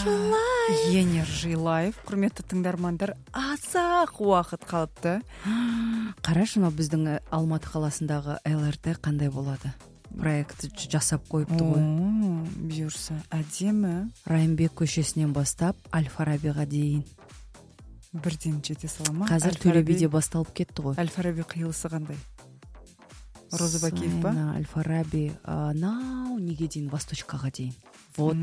Energy Live. Құрметті тыңдармандар, азақ уақыт қалыпты. Қарашы, біздің Алматы қаласындағы ЛРТ қандай болады? Проект жасап қойыпты ғой. Бұйырса, әдемі. Райымбек көшесінен бастап Әл-Фарабиға дейін. Бірден жете сала ма? Қазір Төле биде басталып кетті ғой. Әл-Фараби қиылысы қандай? Роза Бакиев па? Әл-Фараби, неге дейін, Восточкаға дейін. Вот.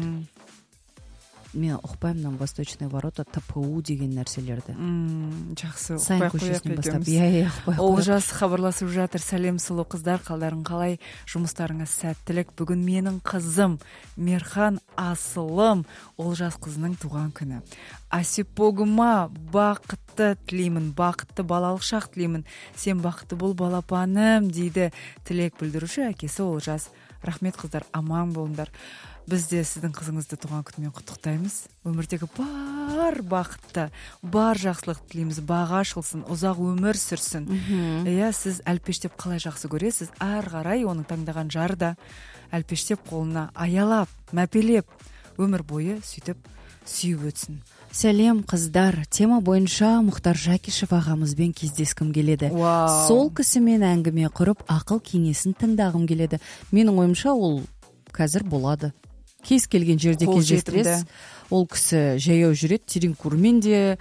Мен ұқпаймын, Восточный ворота, ТПУ деген нәрселерді. Жақсы. Сайн көшесінен бастап. Олжас хабарласып жатыр. Сәлем сұлу қыздар, қалдарың қалай? Жұмыстарыңыз сәттілік. Бүгін менің қызым Мерхан Асылым Олжас қызының туған күні. Асипогыма бақытты тілеймін, бақытты балалық шақ тілеймін. Сен бақытты бол балапаным дейді тілек білдіруші әкесі Олжас. Рахмет қыздар, аман болыңдар. Біз де сіздің қызыңызды туған күнімен құттықтаймыз. Өмірдегі бар бақытты, бар жақсылық тілейміз, баға ашылсын, ұзақ өмір сүрсін. Сіз әлпештеп қалай жақсы көресіз, ары қарай оның таңдаған жары да әлпештеп қолына аялап, мәпелеп, өмір бойы сөйтіп сүйіп өтсін. Сәлем қыздар, тема бойынша Мұхтар Жакишев ағамызбен кездескім келеді. Сол кісімен әңгіме құрып, ақыл кеңесін тыңдағым келеді. Менің ойымша ол қазір болады. Кез келген жерде кездестіресіз. Ол кісі жаяу жүреді, Тереңкурмен де,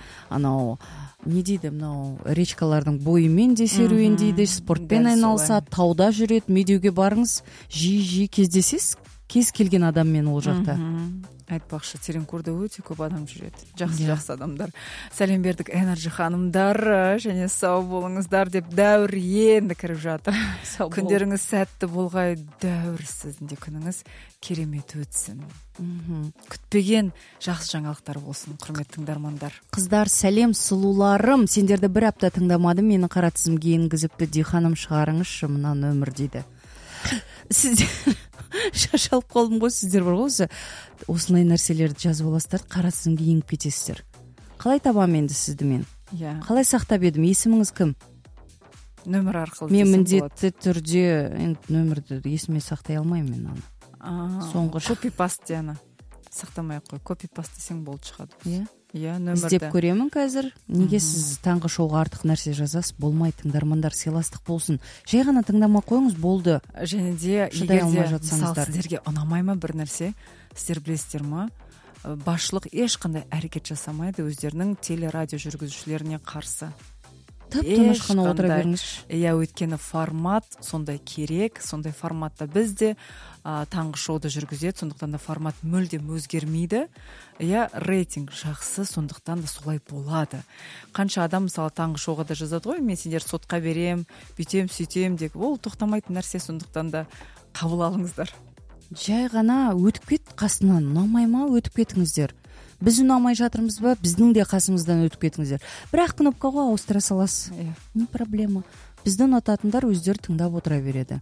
не дейді, речкалардың бойымен де серуендейді, спортпен айналысады, тауда жүреді, медеуге барыңыз, жиі кездесесіз, кез келген адаммен ол жақта. Айтпақшы, Тереңкурда өте көп адам жүреді. Жақсы адамдар. Сәлем бердік, Энерджи ханымдар, және сау болыңыздар деп дәуір енді кіріп жатыр. Күндеріңіз сәтті болғай, дәуір сіздің де күніңіз керемет өтсін. Күтпеген жақсы жаңалықтар болсын, құрметті тыңдармандар. Қыздар, сәлем сұлуларым. Сендерді бір апта тыңдамадым, мені қара тізімге енгізіпті. Диханым шығарыңызшы мына нөмір дейді. Сіздер шашалып қалдым ғой, сіздер бар ғой, осындай нәрселерді жазып аласыздар, қара тізімге еніп кетесіздер. Қалай табам енді сізді мен? Қалай сақтап едім? Есіміңіз кім? Нөмір арқылы. Мен міндетті түрде нөмірді есіме сақтай алмаймын мен оны. Соңғы копипаст дені сақтамай қой. Копипаст десең болды шығады. Нөмірді іздеп көремін қазір. Неге сіз таңғы шоуға артық нәрсе жазасыз? Болмай, тыңдармандар сыйластық болсын. Жай ғана тыңдамай қойыңыз, болды. Және де егер де мысалы сіздерге ұнамай ма бір нәрсе, сіздер білесіздер ма, басшылық ешқандай әрекет жасамайды өздерінің телерадио жүргізушілеріне қарсы. Тып-тыныш қана отыра беріңіз. Өйткені формат сондай керек, сондай форматта біз де таңғы шоуды жүргізеді, сондықтан да формат мүлдем өзгермейді. Рейтинг жақсы, сондықтан да солай болады. Қанша адам мысалы таңғы шоуға да жазады ғой, мен сендер сотқа берем, бүйтем, сөйтем деп, ол тоқтамайтын нәрсе, сондықтан да қабыл алыңыздар. Жай ғана өтіп кет қасынан, ұнамай ма, өтіп кетіңіздер. Біз ұнамай жатырмыз ба, біздің де қасымыздан өтіп кетіңіздер. Бірақ кнопкаға ауыстыра саласыз. Не проблема. Бізді ұнататындар өздері тыңдап отыра береді.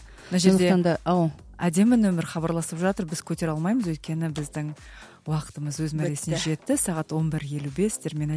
Әдемі нөмір хабарласып жатыр, біз көтере алмаймыз, өйткені біздің уақытымыз өз мәресіне жетті. Сағат 11:55, мен